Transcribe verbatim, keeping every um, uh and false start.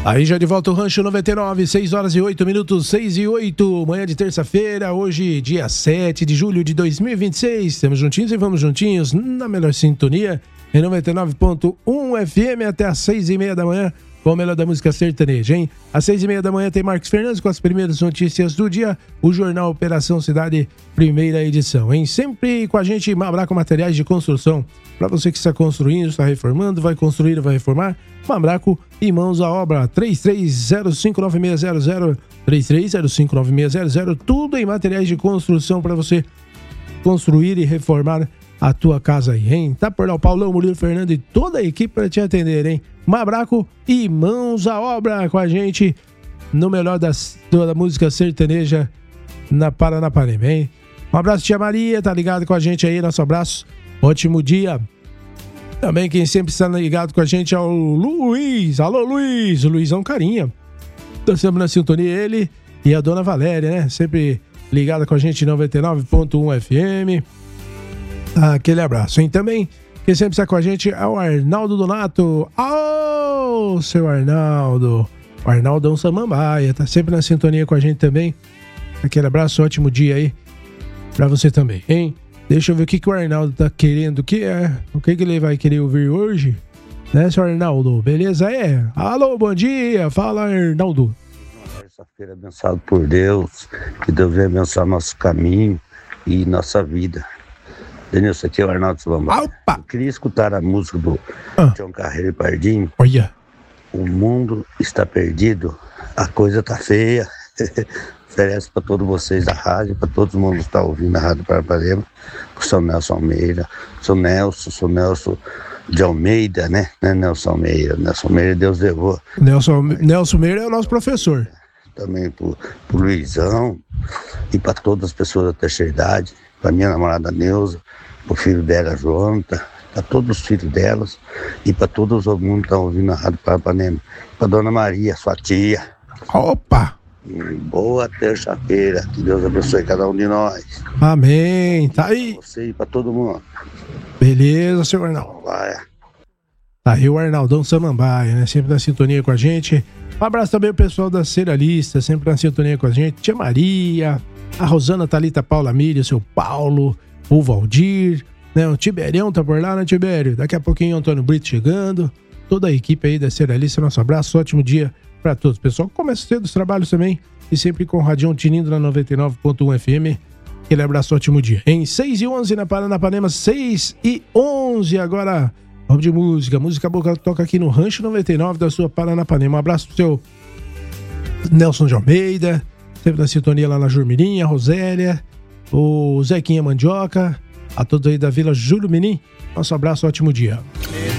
Aí já de volta o Rancho noventa e nove, seis horas e oito minutos, seis e oito, manhã de terça-feira, hoje dia sete de julho de dois mil e vinte e seis. Estamos juntinhos e vamos juntinhos na melhor sintonia, em noventa e nove ponto um F M até às seis e meia da manhã, com o melhor da música sertaneja, hein? Às seis e meia da manhã tem Marcos Fernandes com as primeiras notícias do dia, o Jornal Operação Cidade, primeira edição, hein? Sempre com a gente, Mabraco Materiais de Construção. Para você que está construindo, está reformando, vai construir, vai reformar, Mabraco e mãos à obra. Três três zero cinco nove seis zero zero, três três zero cinco nove seis zero zero, tudo em materiais de construção para você construir e reformar a tua casa aí, hein? Tá por lá o Paulão, Murilo Fernando e toda a equipe para te atender, hein? Mabraco e mãos à obra com a gente no melhor das, da música sertaneja na Paranapanema, hein? Um abraço, tia Maria, tá ligado com a gente aí, nosso abraço, ótimo dia. Também quem sempre está ligado com a gente é o Luiz, alô Luiz, o Luizão Carinha, tá sempre na sintonia, ele e a dona Valéria, né? Sempre ligada com a gente em noventa e nove ponto um F M. Aquele abraço, hein? Também quem sempre está com a gente é o Arnaldo Donato. Ô, oh, seu Arnaldo. O Arnaldão Samambaia, tá sempre na sintonia com a gente também. Aquele abraço, ótimo dia aí pra você também, hein? Deixa eu ver o que, que o Arnaldo tá querendo, o que é, o que, que ele vai querer ouvir hoje, né, seu Arnaldo? Beleza? É. Alô, bom dia. Fala, Arnaldo. Terça-feira abençoado por Deus, que Deus venha abençoar nosso caminho e nossa vida. Denilson, aqui é o Arnaldo Samambaia. Opa! Eu queria escutar a música do ah. João Carreiro e Pardinho. Olha. O mundo está perdido, a coisa tá feia. Oferece para todos vocês da rádio, para todo mundo que está ouvindo a Rádio Paranapanema, o seu Nelson Almeida, seu Nelson, seu Nelson de Almeida, né? Não é Nelson Almeida, Nelson Almeida Deus levou. Nelson, Nelson Almeida é o nosso professor. Também pro, pro Luizão e para todas as pessoas da terceira idade, para minha namorada Neuza, pro filho dela, Jonathan, para todos os filhos delas e para todos os mundo que estão ouvindo a Rádio Paranapanema, para Dona Maria, sua tia. Opa! Boa terça-feira, que Deus abençoe cada um de nós. Amém, tá aí. Pra você e pra todo mundo. Beleza, seu Arnaldo. Vai. Tá aí o Arnaldão Samambaia, né? Sempre na sintonia com a gente. Um abraço também ao pessoal da Cerealista, sempre na sintonia com a gente. Tia Maria, a Rosana Thalita Paula Míria, o seu Paulo, o Valdir, né? O Tiberião tá por lá, né, Tibério? Daqui a pouquinho o Antônio Brito chegando. Toda a equipe aí da Cerealista, nosso abraço, ótimo dia para todos. Pessoal, começa cedo os trabalhos também e sempre com o Radião tinindo na noventa e nove ponto um F M. Aquele abraço, ótimo dia. Em seis e onze na Paranapanema, seis e onze agora. Vamos de música. Música boa toca aqui no Rancho noventa e nove da sua Paranapanema. Um abraço pro seu Nelson de Almeida, sempre na sintonia lá na Jurmirinha, Rosélia, o Zequinha Mandioca, a todos aí da Vila Júlio Menin. Nosso abraço, ótimo dia.